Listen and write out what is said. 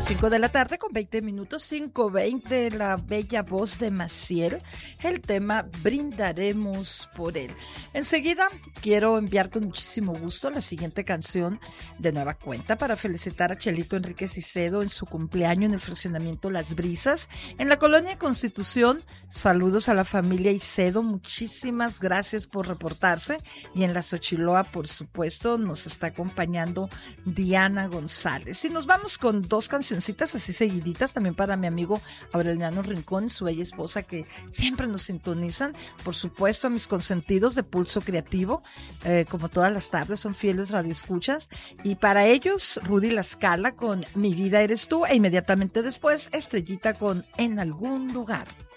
5 de la tarde con 20 minutos, 5:20, la bella voz de Maciel, el tema Brindaremos por él. Enseguida quiero enviar con muchísimo gusto la siguiente canción de nueva cuenta para felicitar a Chelito Enrique Cicedo en su cumpleaños en el fraccionamiento Las Brisas, en la colonia Constitución. Saludos a la familia Icedo, muchísimas gracias por reportarse. Y en la Xochiloa, por supuesto, nos está acompañando Diana González. Y nos vamos con dos cancioncitas así seguiditas, también para mi amigo Aureliano Rincón y su bella esposa que siempre nos sintonizan. Por supuesto, a mis consentidos de Pulso Creativo, como todas las tardes, son fieles radioescuchas. Y para ellos, Rudy La Scala con Mi Vida Eres Tú, e inmediatamente después, Estrellita con En Algún Lugar.